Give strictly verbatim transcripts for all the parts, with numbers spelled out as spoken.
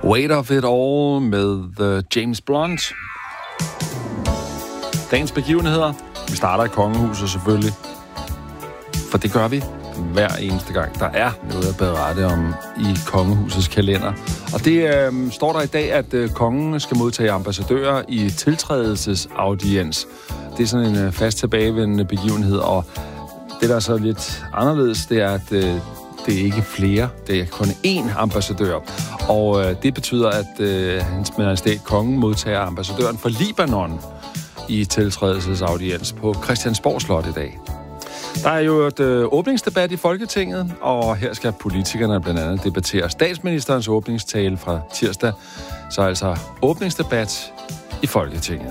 Weight of It All med The James Blunt. Dagens begivenheder. Vi starter i kongehuset selvfølgelig. For det gør vi hver eneste gang. Der er noget at berette om i kongehusets kalender. Og det øh, står der i dag, at øh, kongen skal modtage ambassadører i tiltrædelsesaudiens. Det er sådan en øh, fast tilbagevendende begivenhed, og det, der er så lidt anderledes, det er, at øh, det er ikke flere. Det er kun én ambassadør. Og øh, det betyder, at øh, hans majestæt kongen modtager ambassadøren for Libanon i tiltrædelsesaudiens på Christiansborg Slot i dag. Der er jo et øh, åbningsdebat i Folketinget, og her skal politikerne blandt andet debattere statsministerens åbningstale fra tirsdag. Så altså åbningsdebat i Folketinget.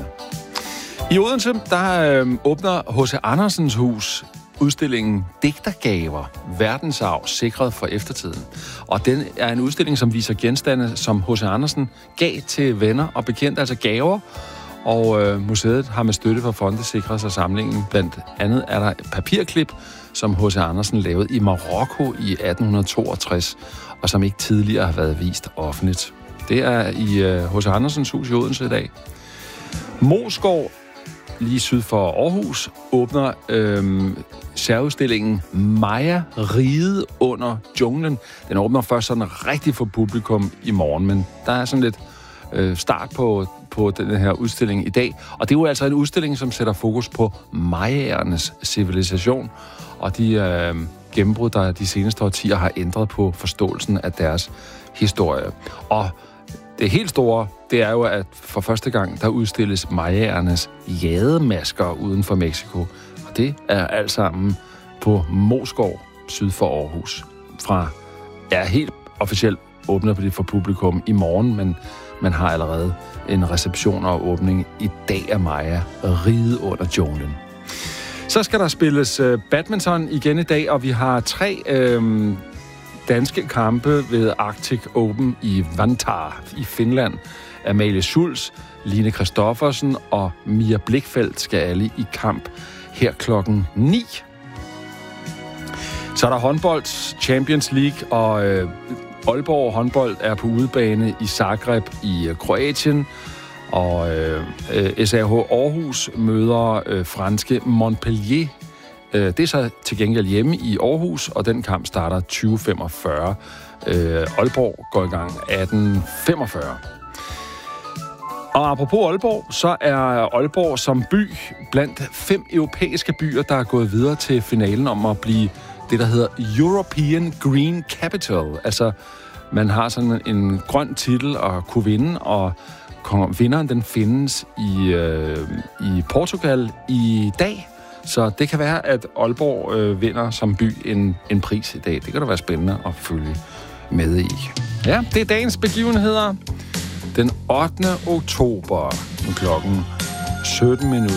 I Odense, der øh, åbner H C Andersens hus udstillingen Digtergaver, verdensarv sikret for eftertiden. Og den er en udstilling, som viser genstande, som H C Andersen gav til venner og bekendte, altså gaver. Og øh, museet har med støtte fra fonde sikret sig samlingen. Blandt andet er der et papirklip, som H C Andersen lavede i Marokko i atten toogtres, og som ikke tidligere har været vist offentligt. Det er i øh, H C Andersens hus i Odense i dag. Moesgaard, lige syd for Aarhus, åbner øh, særudstillingen Maja Ride under junglen. Den åbner først sådan rigtig for publikum i morgen, men der er sådan lidt øh, start på, på den her udstilling i dag. Og det er jo altså en udstilling, som sætter fokus på mayaernes civilisation, og de øh, gennembrud, der de seneste årtier har ændret på forståelsen af deres historie. Og det helt store, det er jo, at for første gang, der udstilles mayaernes jademasker uden for Mexico. Og det er alt sammen på Moesgaard, syd for Aarhus. Fra, ja, helt officielt åbner på det for publikum i morgen, men man har allerede en reception og åbning i dag af Maja Ride under junglen. Så skal der spilles øh, badminton igen i dag, og vi har tre øh, danske kampe ved Arctic Open i Vantaa i Finland. Amalie Schulz, Line Kristoffersen og Mia Blichfeldt skal alle i kamp her klokken ni. Så er der håndbold, Champions League, og øh, Aalborg håndbold er på udebane i Zagreb i øh, Kroatien, og øh, S A H Aarhus møder øh, franske Montpellier. Øh, det er så til gengæld hjemme i Aarhus, og den kamp starter tyve femogfyrre. Øh, Aalborg går i gang atten femogfyrre. Og apropos Aalborg, så er Aalborg som by blandt fem europæiske byer, der er gået videre til finalen om at blive det, der hedder European Green Capital. Altså, man har sådan en grøn titel at kunne vinde, og vinderen den findes i, øh, i Portugal i dag. Så det kan være, at Aalborg øh, vinder som by en, en pris i dag. Det kan da være spændende at følge med i. Ja, det er dagens begivenheder. Den ottende oktober klokken sytten minutter.